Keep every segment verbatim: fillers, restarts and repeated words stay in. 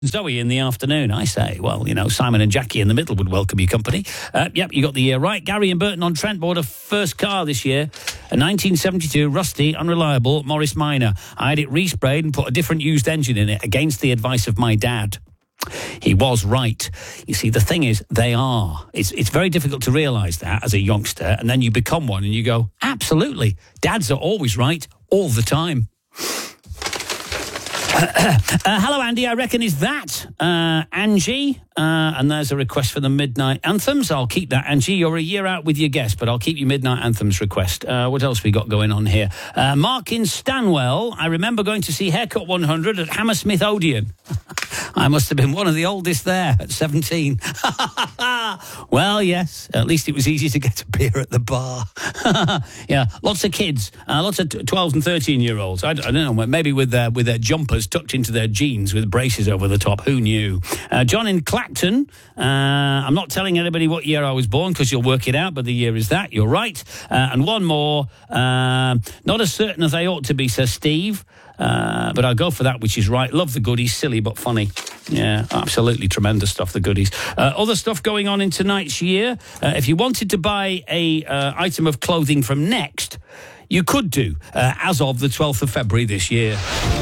Zoe in the afternoon, I say. Well, you know, Simon and Jackie in the middle would welcome your company. Uh, yep, you got the year right. Gary and Burton-on-Trent bought a first car this year. A nineteen seventy-two, rusty, unreliable Morris Minor. I had it resprayed and put a different used engine in it against the advice of my dad. He was right. You see, the thing is, they are. It's it's very difficult to realise that as a youngster, and then you become one and you go, absolutely, dads are always right all the time. uh, hello, Andy. I reckon is that uh, Angie? Uh, and there's a request for the Midnight Anthems. I'll keep that, Angie. You're a year out with your guest, but I'll keep your Midnight Anthems request. Uh, what else we got going on here? Uh, Mark in Stanwell. I remember going to see Haircut one hundred at Hammersmith Odeon. I must have been one of the oldest there at seventeen. Well, yes, at least it was easy to get a beer at the bar. Yeah, lots of kids, uh, lots of twelve and thirteen-year-olds. I, I don't know, maybe with their, with their jumpers tucked into their jeans with braces over the top. Who knew? Uh, John in Clacton. Uh, I'm not telling anybody what year I was born because you'll work it out, but the year is that. You're right. Uh, and one more. Uh, not as certain as I ought to be, says Steve. Uh, but I'll go for that, which is right. Love the goodies, silly but funny. Yeah, absolutely tremendous stuff, the goodies. Uh, other stuff going on in tonight's year. Uh, if you wanted to buy a uh, item of clothing from Next, you could do, uh, as of the twelfth of February this year.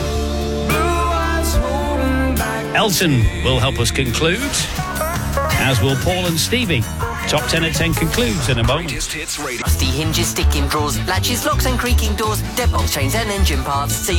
Elton will help us conclude, as will Paul and Stevie. Top ten at ten concludes in a moment. Rusty hinges, sticking drawers, latches, locks and creaking doors, deadbolt chains and engine parts.